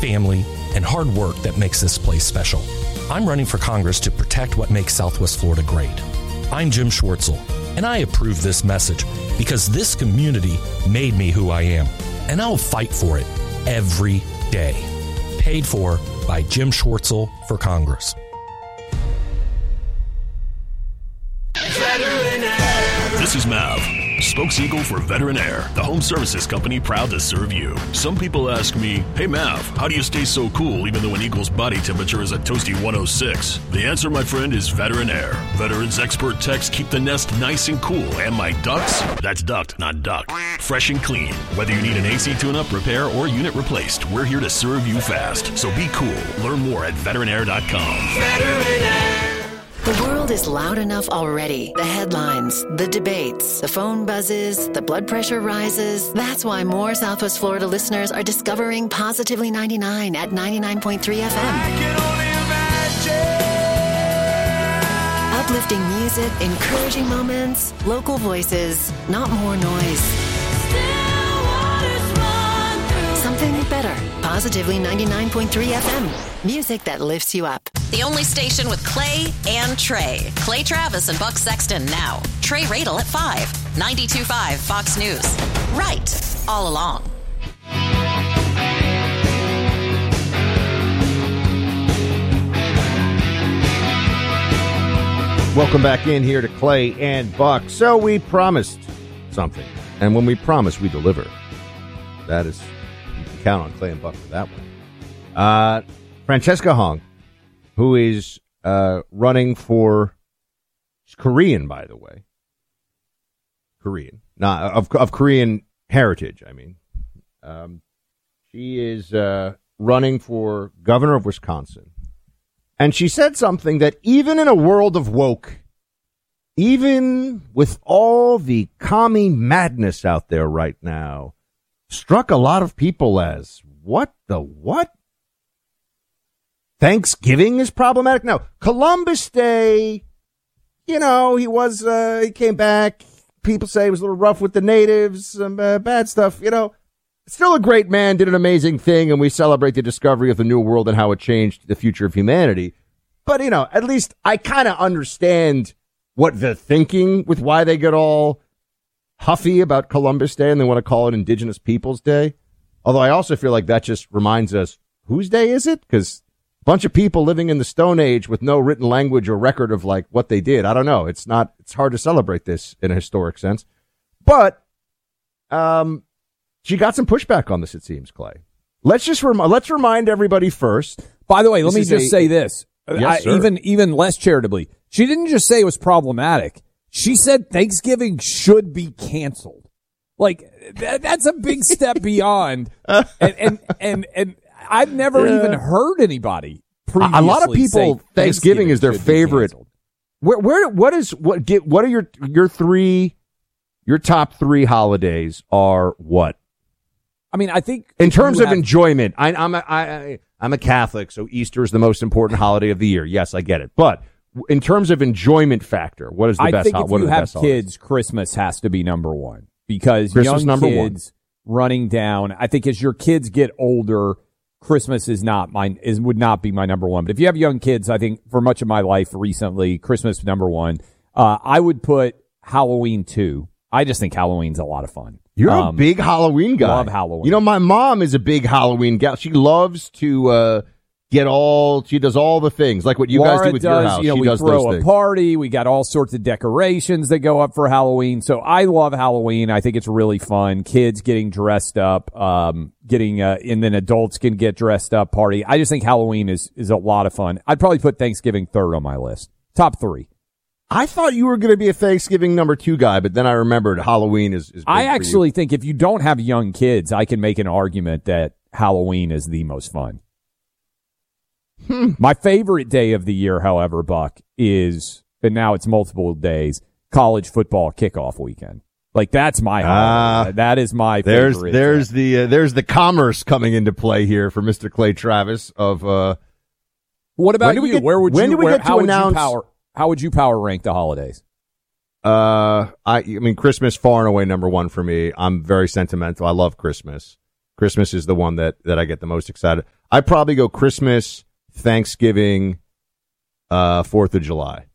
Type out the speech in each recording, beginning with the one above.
family, and hard work that makes this place special. I'm running for Congress to protect what makes Southwest Florida great. I'm Jim Schwartzel, and I approve this message because this community made me who I am, and I'll fight for it every day. Paid for by Jim Schwartzel for Congress. This is Mav, spokeseagle for Veteran Air, the home services company proud to serve you. Some people ask me, hey Mav, how do you stay so cool even though an eagle's body temperature is a toasty 106? The answer, my friend, is Veteran Air. Veterans expert techs keep the nest nice and cool, and my ducts, that's duct, not duck, fresh and clean. Whether you need an AC tune-up, repair, or unit replaced, we're here to serve you fast. So be cool. Learn more at veteranair.com. Veteran Air. The world is loud enough already. The headlines, the debates, the phone buzzes, the blood pressure rises. That's why more Southwest Florida listeners are discovering Positively 99 at 99.3 FM. I can only imagine. Uplifting music, encouraging moments, local voices, not more noise. Still waters run through. Something better. Positively 99.3 FM. Music that lifts you up. The only station with Clay and Trey. Clay Travis and Buck Sexton now. Trey Radel at 5. 92.5 Fox News. Right. All along. Welcome back in here to Clay and Buck. So we promised something. And when we promise, we deliver. That is, you can count on Clay and Buck for that one. Francesca Hong, who is running for, she's Korean, by the way. Korean. Not of Korean heritage, I mean. She is running for governor of Wisconsin. And she said something that even in a world of woke, even with all the commie madness out there right now, struck a lot of people as, what the what? Thanksgiving is problematic? No. Columbus Day, you know, he came back. People say he was a little rough with the natives, some bad stuff, you know. Still a great man, did an amazing thing, and we celebrate the discovery of the New World and how it changed the future of humanity. But, you know, at least I kind of understand what the thinking with why they get all huffy about Columbus Day and they want to call it Indigenous Peoples Day. Although I also feel like that just reminds us, whose day is it? Because a bunch of people living in the Stone Age with no written language or record of, like, what they did. I don't know. It's hard to celebrate this in a historic sense. But, she got some pushback on this, it seems, Clay. Let's remind everybody first. By the way, let me just say this. Yes, sir. Even less charitably. She didn't just say it was problematic. She said Thanksgiving should be canceled. Like, that's a big step beyond. And I've never even heard anybody previously. A lot of people, Thanksgiving is their favorite. What are your top three holidays are what? I mean, I think in terms of enjoyment, I'm a Catholic, so Easter is the most important holiday of the year. Yes, I get it. But in terms of enjoyment factor, what is the best? I think if you have kids, Christmas has to be number one because young kids running down. I think as your kids get older, Christmas would not be my number one. But if you have young kids, I think for much of my life recently, Christmas number one. I would put Halloween 2. I just think Halloween's a lot of fun. You're a big Halloween guy. Love Halloween. You know, my mom is a big Halloween gal. She loves to she does all the things, like what you guys do with your house. You know, we throw a party. We got all sorts of decorations that go up for Halloween. So I love Halloween. I think it's really fun. Kids getting dressed up, and then adults can get dressed up party. I just think Halloween is a lot of fun. I'd probably put Thanksgiving third on my list. Top 3. I thought you were going to be a Thanksgiving number 2 guy, but then I remembered Halloween is big I actually think if you don't have young kids, I can make an argument that Halloween is the most fun. My favorite day of the year, however, Buck, is, and now it's multiple days, college football kickoff weekend. Like, that's my holiday. That is my favorite. There's the commerce coming into play here for Mr. Clay Travis of What about you? How would you power rank the holidays? I mean, Christmas far and away number 1 for me. I'm very sentimental. I love Christmas. Christmas is the one that I get the most excited. I probably go Christmas, Thanksgiving, 4th of July.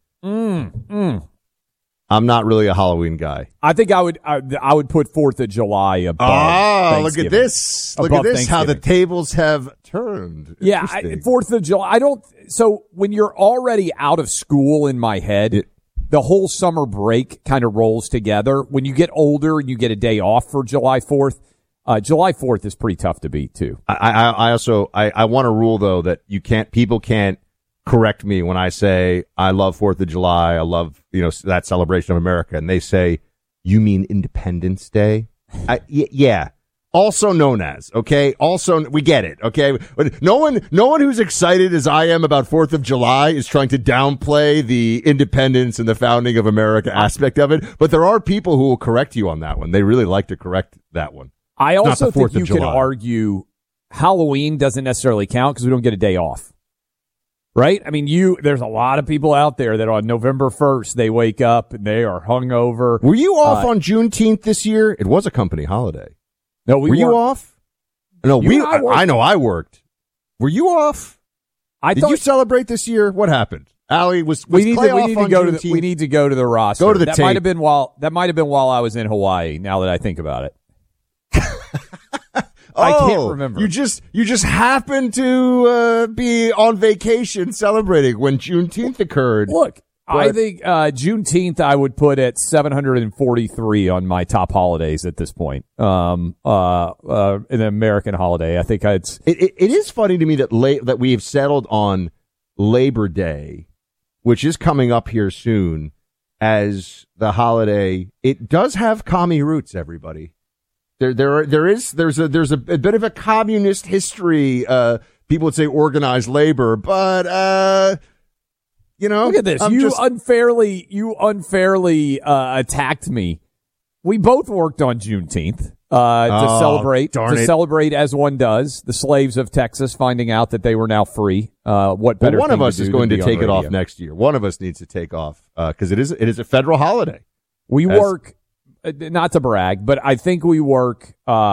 I'm not really a Halloween guy. I think I would put 4th of July above. Oh, look at this! Look at this! How the tables have turned. Yeah, 4th of July. I don't. So when you're already out of school in my head, the whole summer break kind of rolls together. When you get older and you get a day off for July 4th, July 4th is pretty tough to beat too. I also want to rule though that people can't correct me when I say I love 4th of July. I love, that celebration of America. And they say, you mean Independence Day? Yeah. Also known as, okay? Also, we get it, okay? But no one who's excited as I am about 4th of July is trying to downplay the independence and the founding of America aspect of it. But there are people who will correct you on that one. They really like to correct that one. I also think you can argue Halloween doesn't necessarily count because we don't get a day off. Right? I mean, there's a lot of people out there that on November 1st, they wake up and they are hungover. Were you off on Juneteenth this year? It was a company holiday. No, were you off? No, I know I worked. Were you off? Did you celebrate this year? What happened? Allie was we need Clay to go to the roster. Go to the tape. That might have been while I was in Hawaii, now that I think about it. I can't remember. You just happened to be on vacation celebrating when Juneteenth occurred. Look, I think Juneteenth I would put at 743 on my top holidays at this point. An American holiday. I think it is funny to me that we have settled on Labor Day, which is coming up here soon, as the holiday. It does have commie roots, everybody. There's a bit of a communist history. People would say organized labor, but look at this. You unfairly attacked me. We both worked on Juneteenth to celebrate as one does. The slaves of Texas finding out that they were now free. What better? Well, one of us is going to take it off next year. One of us needs to take off because it is a federal holiday. We work. Not to brag, but I think we work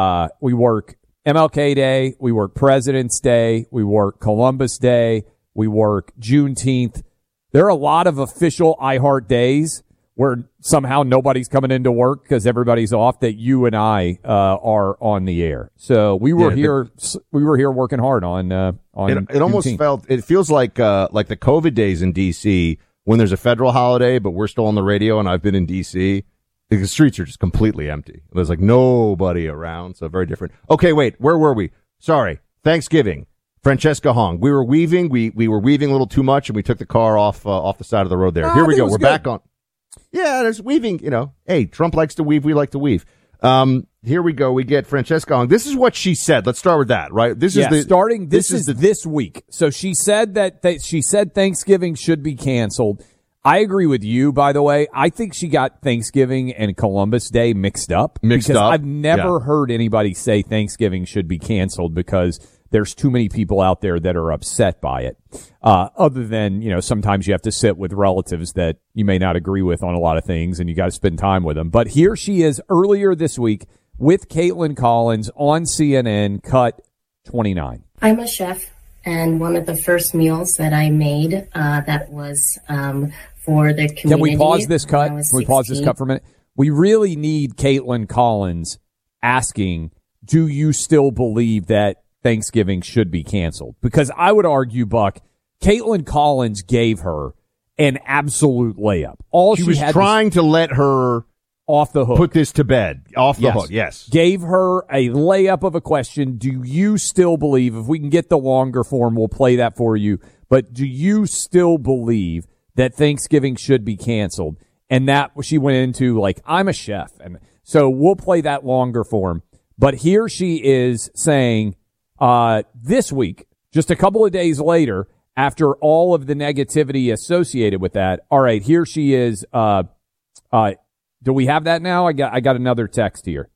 MLK Day, we work President's Day, we work Columbus Day, we work Juneteenth. There are a lot of official iHeart days where somehow nobody's coming into work because everybody's off that you and I are on the air. So we were here working hard on it almost Juneteenth. It feels like the COVID days in DC when there's a federal holiday, but we're still on the radio and I've been in DC. The streets are just completely empty. There's like nobody around, so very different. Okay, wait, where were we? Sorry, Thanksgiving. Francesca Hong. We were weaving. We were weaving a little too much, and we took the car off the side of the road there. Here we go. We're back on. Yeah, there's weaving. Hey, Trump likes to weave. We like to weave. Here we go. We get Francesca Hong. This is what she said. Let's start with that, right? This is this week. So she said that she said Thanksgiving should be canceled. I agree with you, by the way. I think she got Thanksgiving and Columbus Day mixed up. I've never heard anybody say Thanksgiving should be canceled because there's too many people out there that are upset by it. Other than, sometimes you have to sit with relatives that you may not agree with on a lot of things and you got to spend time with them. But here she is earlier this week with Caitlin Collins on CNN, cut 29. I'm a chef, and one of the first meals that I made that was for the community. Can we pause this cut? Can we pause this cut for a minute? We really need Caitlin Collins asking, do you still believe that Thanksgiving should be canceled? Because I would argue, Buck, Caitlin Collins gave her an absolute layup. She was trying to let her off the hook. Put this to bed. Off the hook, yes. Gave her a layup of a question. Do you still believe, if we can get the longer form, we'll play that for you, but do you still believe that Thanksgiving should be canceled? And that she went into I'm a chef. And so we'll play that longer form. But here she is saying, this week, just a couple of days later, after all of the negativity associated with that, all right, here she is, do we have that now? I got another text here.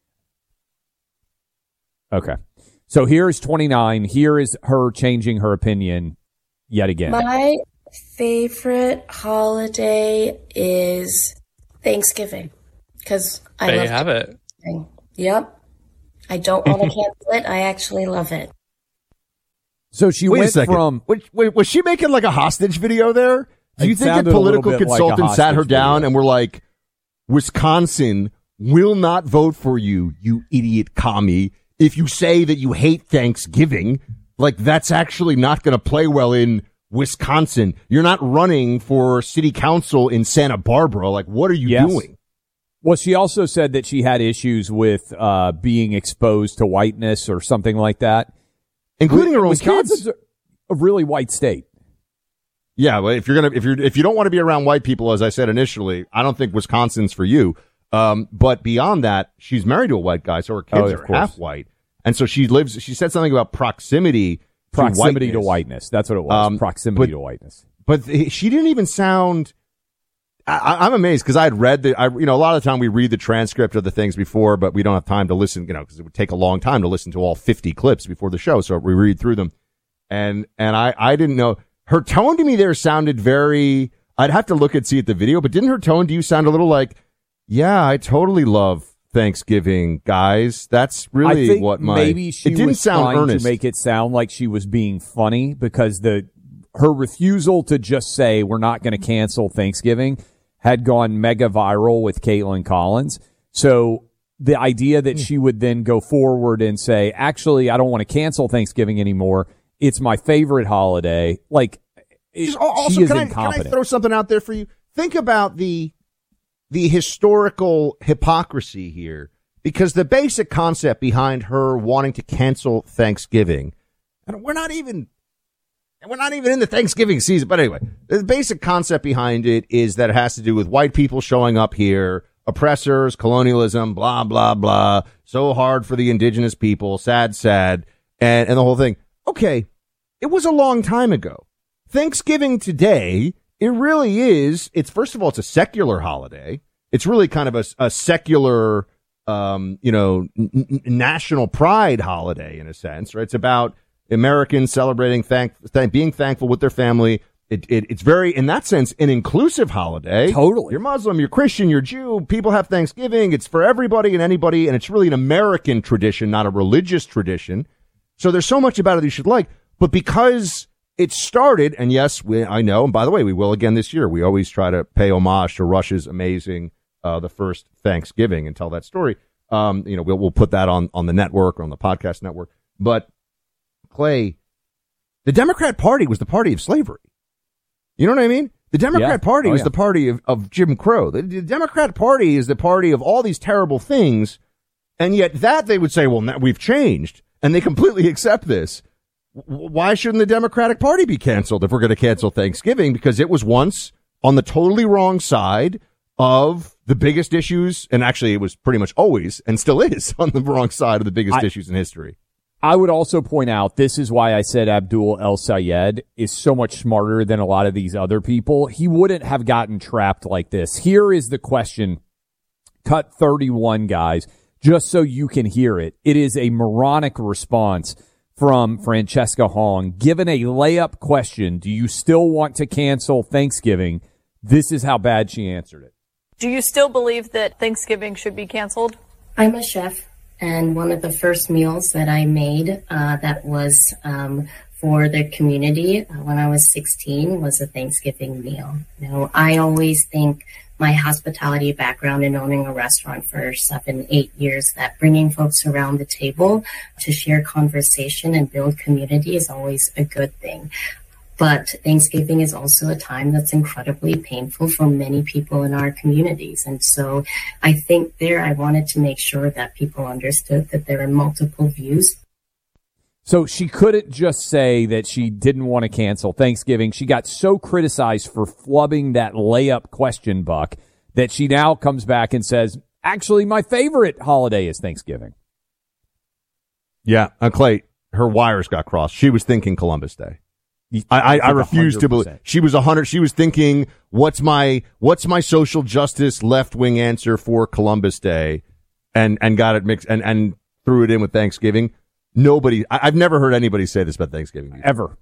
Okay. So here's 29. Here is her changing her opinion yet again. My favorite holiday is Thanksgiving because I love have it. Yep. I don't want to cancel it. I actually love it. So she Wait went a second. from... Was she making like a hostage video there? Do you It think a sounded political little bit like a consultant sat her hostage down video. and were like, Wisconsin will not vote for you, you idiot commie, if you say that you hate Thanksgiving? Like, that's actually not going to play well in Wisconsin. You're not running for city council in Santa Barbara. Like, what are you doing? Well, she also said that she had issues with being exposed to whiteness or something like that. Including her own Wisconsin's kids. a really white state. Yeah, well, if you don't want to be around white people, as I said initially, I don't think Wisconsin's for you. But beyond that, she's married to a white guy, so her kids are half white. And so she said something about proximity to whiteness. That's what it was. Proximity to whiteness. But she didn't even sound, I'm amazed because I had read a lot of the time we read the transcript of the things before, but we don't have time to listen, because it would take a long time to listen to all 50 clips before the show. So we read through them. And I didn't know. Her tone to me there sounded very, I'd have to look and see at the video, but didn't her tone to you sound a little like, yeah, I totally love Thanksgiving, guys. That's really I think what maybe she it didn't was sound trying earnest. to make it sound like she was being funny because her refusal to just say we're not going to cancel Thanksgiving had gone mega viral with Caitlin Collins. So the idea that she would then go forward and say, actually, I don't want to cancel Thanksgiving anymore. It's my favorite holiday. Like, she is incompetent. Can I throw something out there for you? Think about the historical hypocrisy here, because the basic concept behind her wanting to cancel Thanksgiving, and we're not even in the Thanksgiving season, but anyway, the basic concept behind it is that it has to do with white people showing up here, oppressors, colonialism, blah, blah, blah, so hard for the indigenous people, sad, and the whole thing. Okay, it was a long time ago. Thanksgiving today, it really is. It's, first of all, it's a secular holiday. It's really kind of a secular, national pride holiday in a sense, right? It's about Americans celebrating being thankful with their family. It's very, in that sense, an inclusive holiday. Totally. You're Muslim, you're Christian, you're Jew. People have Thanksgiving. It's for everybody and anybody, and it's really an American tradition, not a religious tradition. So there's so much about it you should like. But because it started, and yes, I know, and by the way, we will again this year. We always try to pay homage to Rush's amazing, the first Thanksgiving and tell that story. We'll put that on the network, on the podcast network. But Clay, the Democrat Party was the party of slavery. You know what I mean? The Democrat Party was the party of Jim Crow. The Democrat Party is the party of all these terrible things. And yet that they would say, well, now we've changed, and they completely accept this. Why shouldn't the Democratic Party be canceled if we're going to cancel Thanksgiving? Because it was once on the totally wrong side of the biggest issues. And actually, it was pretty much always and still is on the wrong side of the biggest issues in history. I would also point out, this is why I said Abdul El-Sayed is so much smarter than a lot of these other people. He wouldn't have gotten trapped like this. Here is the question. Cut 31, guys, just so you can hear it. It is a moronic response from Francesca Hong. Given a layup question, do you still want to cancel Thanksgiving? This is how bad she answered it. Do you still believe that Thanksgiving should be canceled? I'm a chef, and one of the first meals that I made that was for the community when I was 16 was a Thanksgiving meal. I always think my hospitality background in owning a restaurant for 7-8 years, that bringing folks around the table to share conversation and build community is always a good thing. But Thanksgiving is also a time that's incredibly painful for many people in our communities. And so I think I wanted to make sure that people understood that there are multiple views. So she couldn't just say that she didn't want to cancel Thanksgiving. She got so criticized for flubbing that layup question, Buck, that she now comes back and says, actually, my favorite holiday is Thanksgiving. Yeah, Clay, her wires got crossed. She was thinking Columbus Day. I refuse 100%. To believe she was 100. She was thinking, what's my social justice left wing answer for Columbus Day, and got it mixed and threw it in with Thanksgiving. Nobody, I've never heard anybody say this about Thanksgiving ever.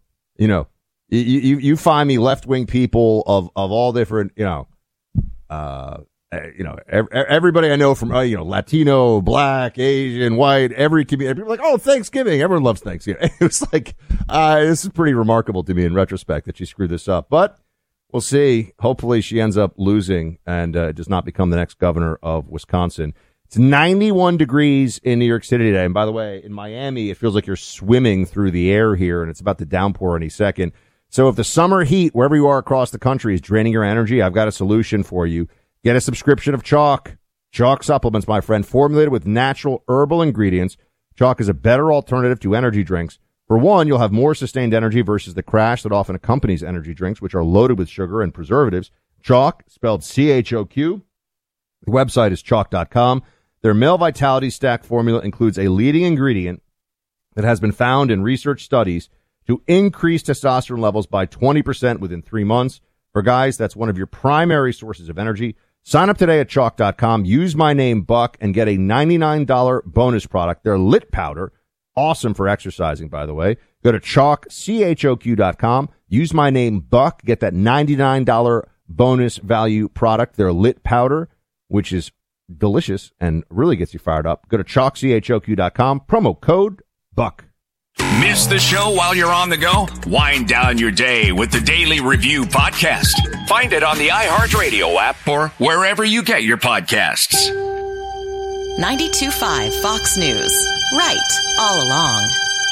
You find me left wing people of all different, everybody I know from, Latino, Black, Asian, white, every community, people are like, oh, Thanksgiving. Everyone loves Thanksgiving. It was like, this is pretty remarkable to me in retrospect that she screwed this up. But we'll see. Hopefully she ends up losing and does not become the next governor of Wisconsin. It's 91 degrees in New York City today. And by the way, in Miami, it feels like you're swimming through the air here, and it's about to downpour any second. So if the summer heat, wherever you are across the country, is draining your energy, I've got a solution for you. Get a subscription of Chalk. Chalk supplements, my friend, formulated with natural herbal ingredients. Chalk is a better alternative to energy drinks. For one, you'll have more sustained energy versus the crash that often accompanies energy drinks, which are loaded with sugar and preservatives. Chalk, spelled C-H-O-Q. The website is chalk.com. Their male vitality stack formula includes a leading ingredient that has been found in research studies to increase testosterone levels by 20% within 3 months. For guys, that's one of your primary sources of energy. Sign up today at chalk.com. Use my name, Buck, and get a $99 bonus product. Their Lit Powder, awesome for exercising, by the way. Go to chalk, CHOQ.com. Use my name, Buck. Get that $99 bonus value product. Their Lit Powder, which is delicious and really gets you fired up. Go to chalkchoq.com. Promo code Buck. Miss the show while you're on the go? Wind down your day with the Daily Review podcast. Find it on the iHeartRadio app or wherever you get your podcasts. 92.5 Fox News. Right all along.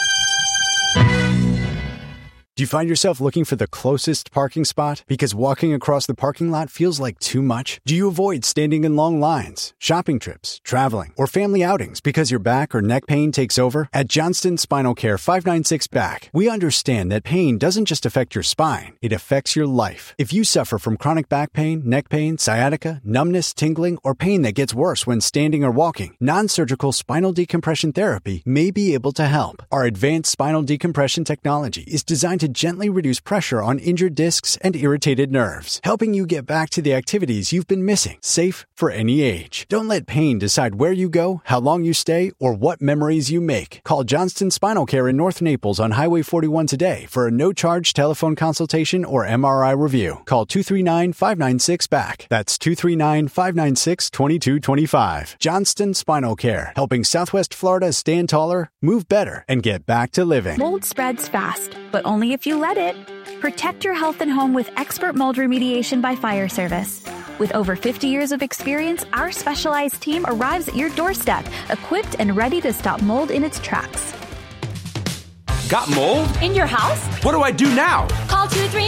Do you find yourself looking for the closest parking spot because walking across the parking lot feels like too much? Do you avoid standing in long lines, shopping trips, traveling, or family outings because your back or neck pain takes over? At Johnston Spinal Care 596 Back, we understand that pain doesn't just affect your spine, it affects your life. If you suffer from chronic back pain, neck pain, sciatica, numbness, tingling, or pain that gets worse when standing or walking, non-surgical spinal decompression therapy may be able to help. Our advanced spinal decompression technology is designed to gently reduce pressure on injured discs and irritated nerves, helping you get back to the activities you've been missing, safe for any age. Don't let pain decide where you go, how long you stay, or what memories you make. Call Johnston Spinal Care in North Naples on Highway 41 today for a no-charge telephone consultation or MRI review. Call 239-596-BACK. That's 239-596-2225. Johnston Spinal Care, helping Southwest Florida stand taller, move better, and get back to living. Mold spreads fast, but only if you let it. Protect your health and home with expert mold remediation by Fire Service. With over 50 years of experience, our specialized team arrives at your doorstep, equipped and ready to stop mold in its tracks. Got mold? In your house? What do I do now? Call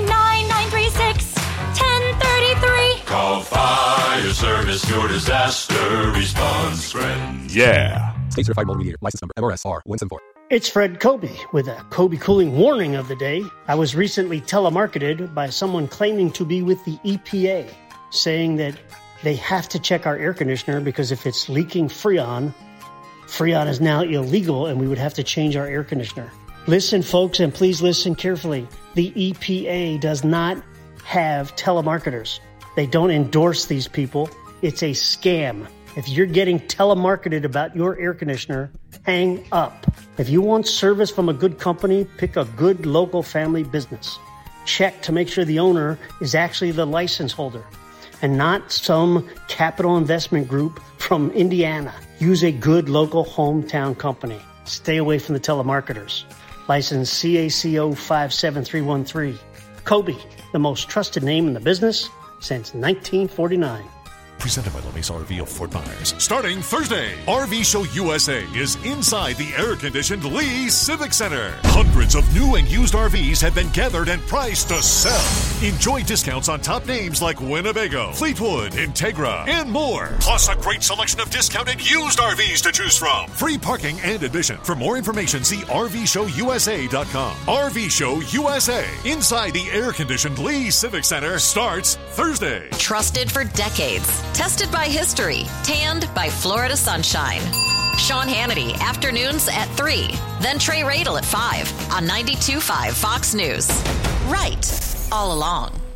239-936-1033. Call Fire Service, your disaster response friend. Yeah. State Certified Mold Remediator. License number MRSR 174. It's Fred Kobe with a Kobe Cooling warning of the day. I was recently telemarketed by someone claiming to be with the EPA, saying that they have to check our air conditioner because if it's leaking Freon is now illegal and we would have to change our air conditioner. Listen, folks, and please listen carefully. The EPA does not have telemarketers. They don't endorse these people. It's a scam. If you're getting telemarketed about your air conditioner, hang up. If you want service from a good company, pick a good local family business. Check to make sure the owner is actually the license holder and not some capital investment group from Indiana. Use a good local hometown company. Stay away from the telemarketers. License CACO 57313. Kobe, the most trusted name in the business since 1949. Presented by LeMace RV of Fort Myers. Starting Thursday, RV Show USA is inside the air-conditioned Lee Civic Center. Hundreds of new and used RVs have been gathered and priced to sell. Enjoy discounts on top names like Winnebago, Fleetwood, Integra, and more. Plus a great selection of discounted used RVs to choose from. Free parking and admission. For more information, see RVShowUSA.com. RV Show USA, inside the air-conditioned Lee Civic Center, starts Thursday. Trusted for decades. Tested by history. Tanned by Florida sunshine. Sean Hannity, afternoons at 3. Then Trey Radel at 5 on 92.5 Fox News. Right all along.